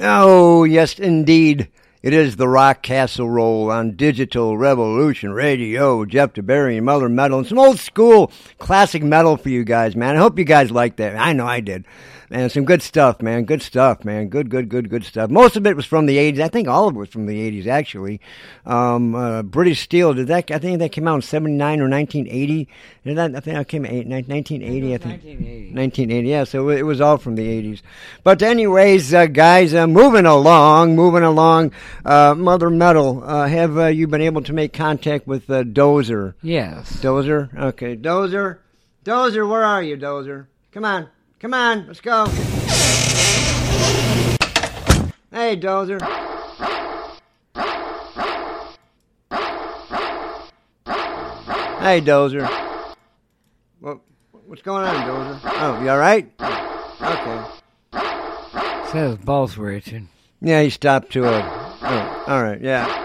Oh, yes, indeed. It is the Rock Castle Roll on Digital Revolution Radio. Jeff DeBerry and Mother Metal. And some old school classic metal for you guys, man. I hope you guys like that. I know I did. Man, some good stuff, man. Good stuff, man. Good stuff. Most of it was from the 80s. I think all of it was from the 80s, actually. British Steel, I think that came out in 79 or 1980. I think that came in 1980, I think. 1980, yeah, so it was all from the 80s. But anyways, guys, moving along. Mother Metal, have you been able to make contact with Dozer? Yes. Dozer? Okay, Dozer, where are you, Dozer? Come on, let's go. Hey, Dozer. Hey, Dozer. What's going on, Dozer? Oh, you all right? Okay. Says balls were itching. Yeah, he stopped to all right, yeah.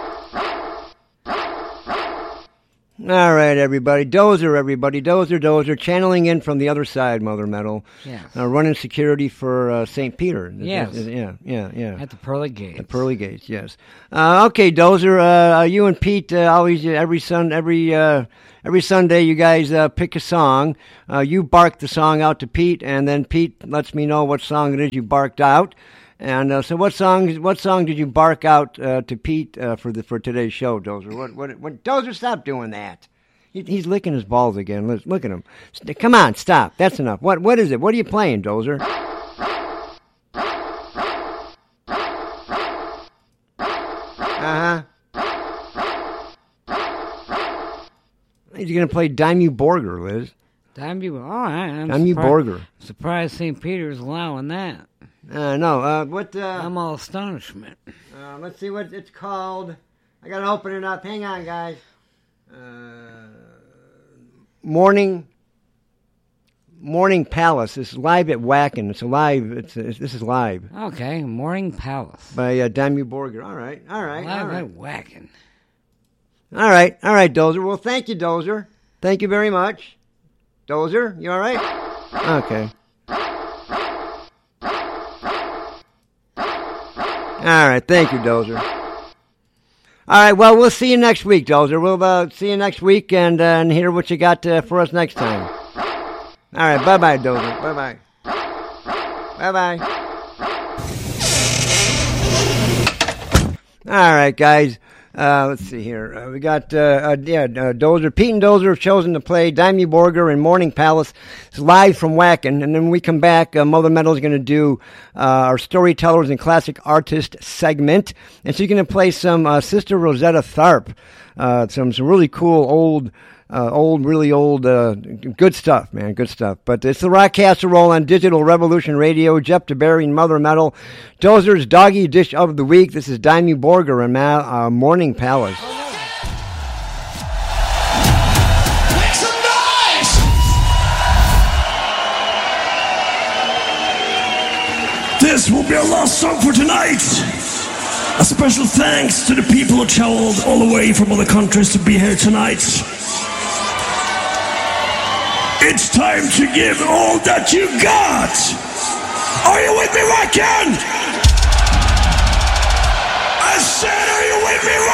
All right, everybody. Dozer, channeling in from the other side, Mother Metal. Yes. Running security for St. Peter. Yes. Yeah. At the Pearly Gates. The Pearly Gates, yes. Okay, Dozer, you and Pete always, every Sunday, you guys pick a song. You bark the song out to Pete, and then Pete lets me know what song it is you barked out. And so, what song did you bark out to Pete for today's show, Dozer? What? Dozer, stop doing that. He's licking his balls again. Look at him. Come on, stop. That's enough. What is it? What are you playing, Dozer? He's gonna play Dimmu Borgir, Liz. Dimmu, all right. Dimmu Borgir. Surprised St. Peter's allowing that. No. I'm all astonishment. Let's see what it's called. I gotta open it up. Hang on, guys. Morning Palace. This is live at Wacken. It's live. This is live. Okay, Morning Palace by Dimmu Borgir. All right. Live at Wacken. All right, Dozer. Well, thank you, Dozer. Thank you very much. Dozer, you all right? Okay. All right, thank you, Dozer. All right, well, we'll see you next week, Dozer. We'll see you next week and hear what you got for us next time. All right, bye-bye, Dozer. Bye-bye. Bye-bye. All right, guys. Let's see here. We got, Dozer. Pete and Dozer have chosen to play Dimmu Borgir and Morning Palace. It's live from Wacken. And then when we come back, Mother Metal is going to do our Storytellers and Classic Artist segment. And she's going to play some Sister Rosetta Tharpe. Some really cool really old, good stuff, man, good stuff. But it's the Rock Castle Roll on Digital Revolution Radio. Jeff DeBerry and Mother Metal. Dozer's Doggy Dish of the Week. This is Dimmu Borgir and Morning Palace. Make some noise! This will be our last song for tonight. A special thanks to the people who traveled all the way from other countries to be here tonight. It's time to give all that you got. Are you with me, Wacken? I said, are you with me,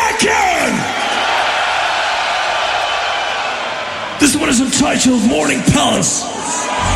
Wacken? This one is entitled Morning Palace.